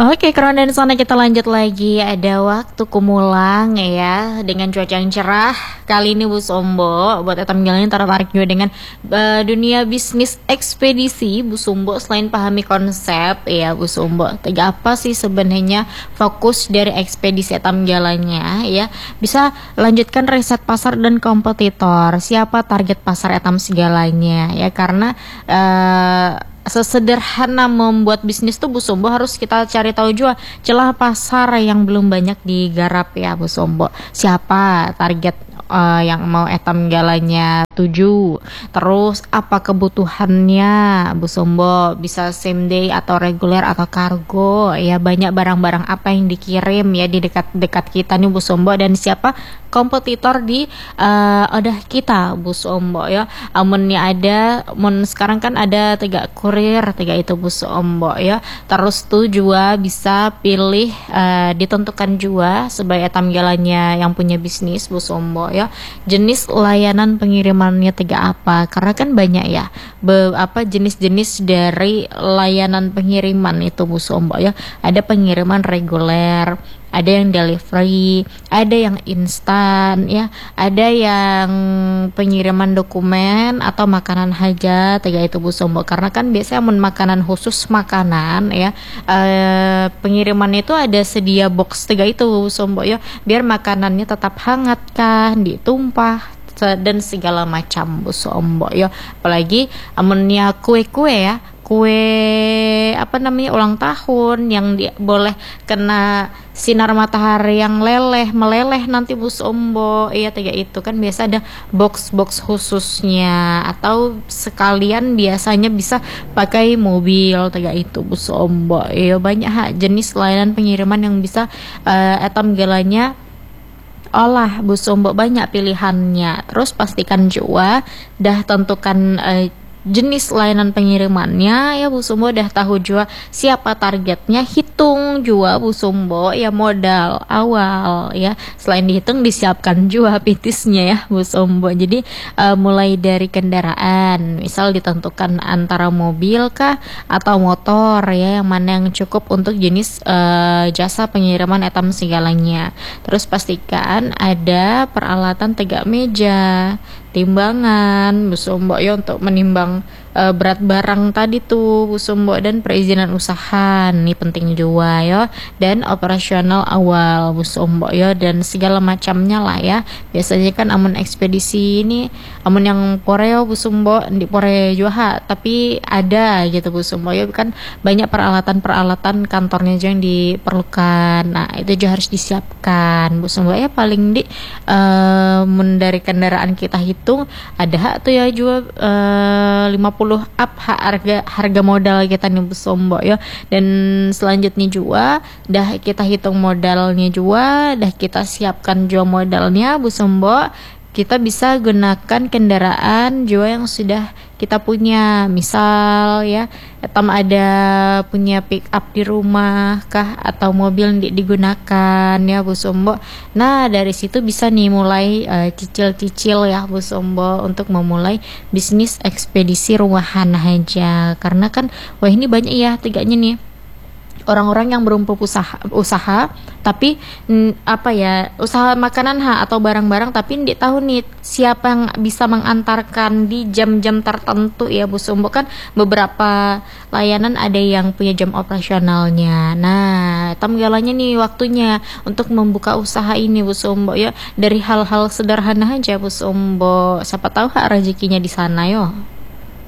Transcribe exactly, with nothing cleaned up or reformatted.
Oke, Kron dan Sona kita lanjut lagi. Ada waktu kumulang ya dengan cuaca yang cerah. Kali ini Bu Sombo buat etam jalannya tertarik juga dengan uh, dunia bisnis ekspedisi Bu Sombo. Selain pahami konsep ya Bu Sombo, tiga apa sih sebenarnya fokus dari ekspedisi etam jalannya ya? Bisa lanjutkan riset pasar dan kompetitor. Siapa target pasar etam segalanya ya, karena uh, sesederhana membuat bisnis tuh Bu Sombo harus kita cari tahu juga celah pasar yang belum banyak digarap ya Bu Sombo. Siapa target uh, yang mau etam galanya tuju, terus apa kebutuhannya Bu Sombo, bisa same day atau reguler atau kargo ya, banyak barang-barang apa yang dikirim ya di dekat-dekat kita nih Bu Sombo, dan siapa kompetitor di uh, odah kita Bu Sombo ya. Amunnya ada, mun sekarang kan ada tiga kurir, tiga itu Bu Sombo ya. Terus tuh juga bisa pilih uh, ditentukan juga sebagai etam jalannya yang punya bisnis Bu Sombo ya. Jenis layanan pengirimannya tiga apa? Karena kan banyak ya be, apa jenis-jenis dari layanan pengiriman itu Bu Sombo ya. Ada pengiriman reguler, ada yang delivery, ada yang instan ya, ada yang pengiriman dokumen atau makanan hajat, tiga itu Bu Sombo. Karena kan biasanya mun makanan khusus makanan ya, eh, pengiriman itu ada sedia box tiga itu Bu Sombo ya, biar makanannya tetap hangat kan, ditumpah dan segala macam Bu Sombo ya. Apalagi amunnya kue-kue ya, kue apa namanya ulang tahun yang dia boleh kena sinar matahari yang leleh meleleh nanti Bu Sombo iya tiga itu kan biasa ada box-box khususnya, atau sekalian biasanya bisa pakai mobil tiga itu Bu Sombo iya. Banyak ha, jenis layanan pengiriman yang bisa uh, etam galanya olah Bu Sombo, banyak pilihannya. Terus pastikan juga dah tentukan uh, jenis layanan pengirimannya ya Bu Sombo, dah tahu juga siapa targetnya, hitung juga Bu Sombo ya modal awal ya. Selain dihitung disiapkan juga pitisnya ya Bu Sombo. Jadi uh, mulai dari kendaraan, misal ditentukan antara mobil kah atau motor ya, yang mana yang cukup untuk jenis uh, jasa pengiriman etam segalanya. Terus pastikan ada peralatan tegak meja, timbangan Bu Sombo ya untuk menimbang uh, berat barang tadi tuh Bu Sombo, dan perizinan usaha nih penting juga ya, dan operasional awal Bu Sombo ya, dan segala macamnya lah ya. Biasanya kan amun ekspedisi ini amun yang poreo Bu Sombo di pore juga, tapi ada gitu Bu Sombo ya, kan banyak peralatan-peralatan kantornya juga yang diperlukan. Nah itu juga harus disiapkan Bu Sombo ya. Paling di uh, dari kendaraan kita hitung ada hak tuh ya juga uh, lima puluh up hak harga harga modal kita nih Bu Sombo ya. Dan selanjutnya juga dah kita hitung modalnya juga, dah kita siapkan juga modalnya Bu Sombo, kita bisa gunakan kendaraan juga yang sudah kita punya. Misal ya etam ada punya pick up di rumah kah atau mobil yang digunakan ya Bu Sombo. Nah dari situ bisa nih mulai uh, cicil-cicil ya Bu Sombo untuk memulai bisnis ekspedisi rumahan aja. Karena kan wah ini banyak ya tiganya nih orang-orang yang berumpuk usaha usaha tapi n, apa ya usaha makanan ha atau barang-barang, tapi nggak tahu nih siapa yang bisa mengantarkan di jam-jam tertentu ya Bu Sombo. Kan beberapa layanan ada yang punya jam operasionalnya. Nah etam galanya nih waktunya untuk membuka usaha ini Bu Sombo ya, dari hal-hal sederhana aja Bu Sombo, siapa tahu hak rezekinya di sana yo.